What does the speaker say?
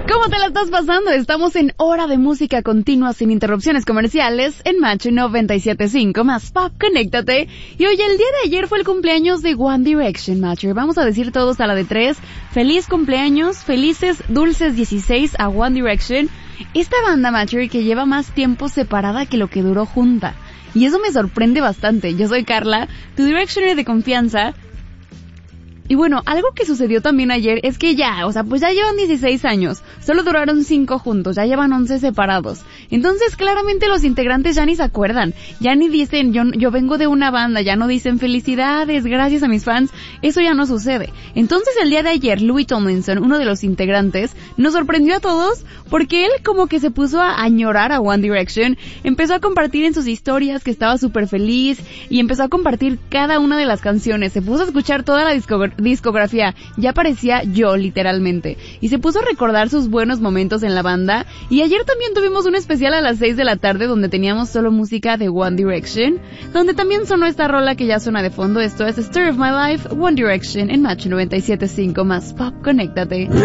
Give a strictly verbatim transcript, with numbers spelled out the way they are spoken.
¿Cómo te la estás pasando? Estamos en hora de música continua sin interrupciones comerciales en Macho noventa y siete punto cinco más Pop, conéctate. Y hoy, el día de ayer, fue el cumpleaños de One Direction, Macho. Vamos a decir todos a la de tres: feliz cumpleaños, felices, dulces dieciséis a One Direction. Esta banda, Macho, que lleva más tiempo separada que lo que duró junta. Y eso me sorprende bastante. Yo soy Carla, tu Directioner de confianza. Y bueno, algo que sucedió también ayer es que ya, o sea, pues ya llevan dieciséis años, solo duraron cinco juntos, ya llevan once separados. Entonces, claramente los integrantes ya ni se acuerdan, ya ni dicen, yo, yo vengo de una banda, ya no dicen felicidades, gracias a mis fans, eso ya no sucede. Entonces, el día de ayer, Louis Tomlinson, uno de los integrantes, nos sorprendió a todos porque él como que se puso a añorar a One Direction, empezó a compartir en sus historias que estaba súper feliz y empezó a compartir cada una de las canciones, se puso a escuchar toda la discografía discografía, ya parecía yo literalmente, y se puso a recordar sus buenos momentos en la banda. Y ayer también tuvimos un especial a las seis de la tarde donde teníamos solo música de One Direction, donde también sonó esta rola que ya suena de fondo. Esto es Story of My Life, One Direction en Macho noventa y siete punto cinco más Pop, conéctate.